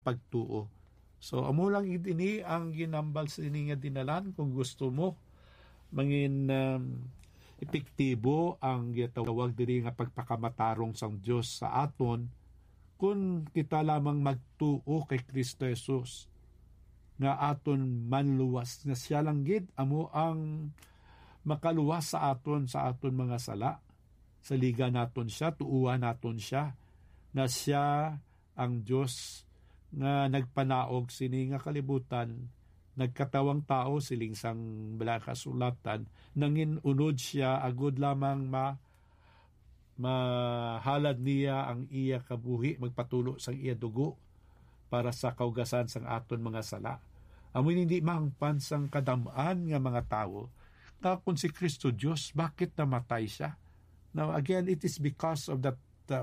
pagtuo. So, amo lang ini ang ginambal sa ini nga dinalan kung gusto mo mangin epektibo ang gitawag diri nga pagpakamatarong sang Dios sa aton kung kita lamang magtuo kay Kristo Jesus nga aton manluwas nga siya lang gid amo ang makaluwas sa aton mga sala. Sa liga naton siya, tuuan naton siya na siya ang Dios nga nagpanaog sini nga kalibutan, nagkatawang tao siling sang balakasulatan, nangin unod siya agud lamang mahalad niya ang iya kabuhi, magpatulo sang iya dugo para sa kaugasan sang aton mga sala. Amoy hindi mangpan sang kadamaan nga mga tao na kung si Kristo Diyos, bakit namatay siya? Now again, it is because of that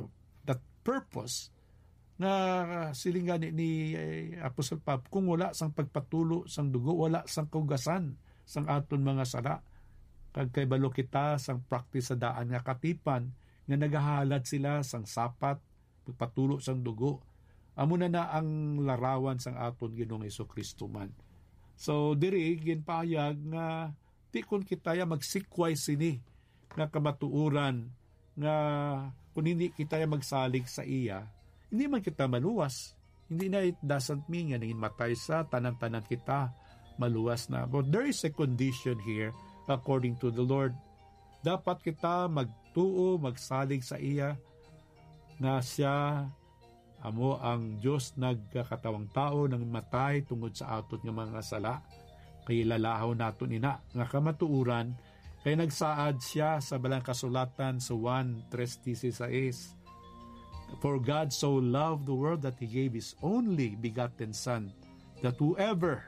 purpose na silingan ni Apostle Pab, kung wala sang pagpatulo sang dugo, wala sang kaugasan sang aton mga sala. Kag kay balo kita sang practice sa daan nga katipan nga nagahalad sila sang sapat, pagpatulo sang dugo. Amo na ang larawan sang aton Ginoong Jesucristo man. So diri ginpahayag nga ti kun kita magsikway sini nga kamatuuran nga kung hindi kita magsalig sa iya, hindi man kita maluwas. Hindi na it doesn't mean nga naging matay sa tanan-tanan kita maluwas na. But there is a condition here according to the Lord. Dapat kita magtuo, magsalig sa iya na siya amo ang Diyos nagkakatawang tao nang matay tungod sa aton nga mga sala. Kay lalahaw naton ina nga kamatuuran kay nagsaad siya sa balang kasulatan sa 1:3-16. For God so loved the world that He gave His only begotten Son, that whoever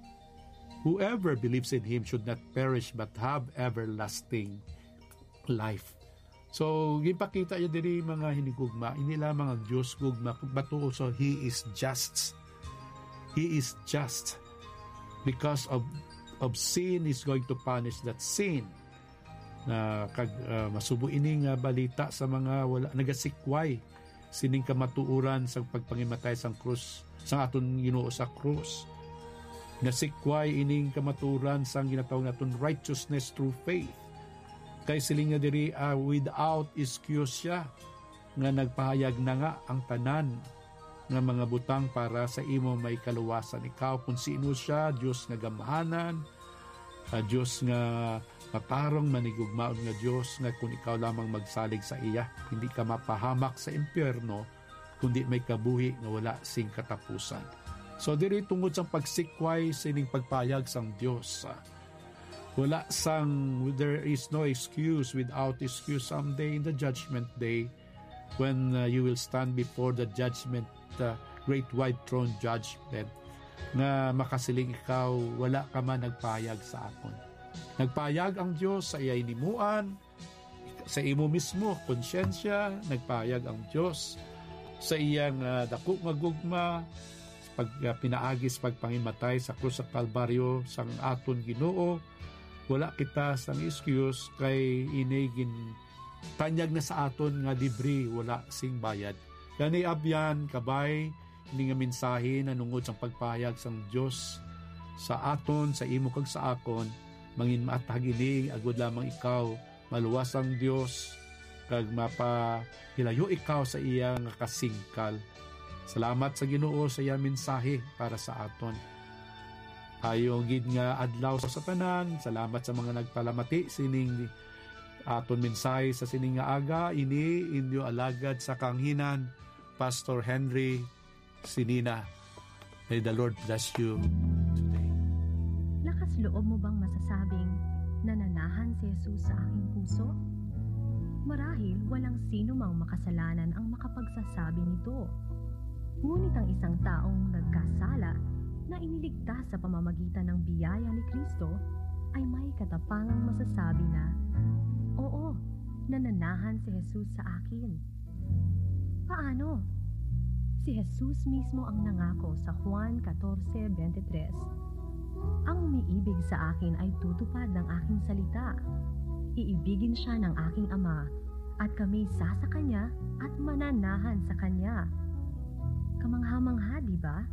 believes in Him should not perish but have everlasting life. So, ginpakita niya diri mga hinigugma, hindi lamang ang Diyos gugma, but also He is just. He is just. Because of sin, He's going to punish that sin. Na masubo ini nga balita sa mga wala nagasikway sining kamatuuran sa pagpangimatay sang krus sang aton Ginoo sa krus. Nasikway ining kamatuuran sang ginatawag naton righteousness through faith. Kay siling nga diri without excuse siya nga nagpahayag na nga ang tanan nga mga butang para sa imo may kaluwasan. Ikaw kung sino siya, Diyos nga gamhanan, Diyos nga matarong manigugmaon nga Diyos nga kung ikaw lamang magsalig sa iya, hindi ka mapahamak sa impyerno, kundi may kabuhi nga wala sing katapusan. So diri tungod sang pagsikway sining pagpayag sang Diyos. Wala sang, there is no excuse without excuse someday in the judgment day when you will stand before the judgment, great white throne judgment, na makasiling ikaw, wala ka man nagpayag sa akon. Nagpayag ang Diyos sa iya inimuan, sa imo mismo, konsyensya, nagpayag ang Diyos sa iyang dako nga gugma, pag pinaagis pagpangimatay sa krus sa Kalbaryo sang aton Ginoo. Wala kita sang excuse kay inigin tanyag na sa aton nga libre, wala sing bayad. Kani abyan kabay ini nga mensahe na nungod sang pagpayag sang Dios sa aton, sa imo kag sa akon, mangin maatag ini agud lamang ikaw maluwas ang Dios kag mapahilayo ikaw sa iya nga kasingkal. Salamat sa Ginoo sa iya mensahe para sa aton. Ayo gid nga adlaw sa tanan. Salamat sa mga nagpalamati sining aton mensahe sa sining nga aga. Ini inyo alagad sa kanghinan, Pastor Henry Sinina. May the Lord bless you today. Lakas loob mo bang masasabing nananahan si Jesus sa aking puso? Marahil walang sino mang makasalanan ang makapagsasabi nito. Ngunit ang isang taong nagkasala na iniligtas sa pamamagitan ng biyaya ni Kristo ay may katapangang masasabi na, oo, nananahan si Jesus sa akin. Paano? Si Jesus mismo ang nangako sa Juan 14:23. Ang umiibig sa akin ay tutupad ng aking salita. Iibigin siya ng aking Ama at kami sa Kanya at mananahan sa Kanya. Kamangha-mangha, di ba?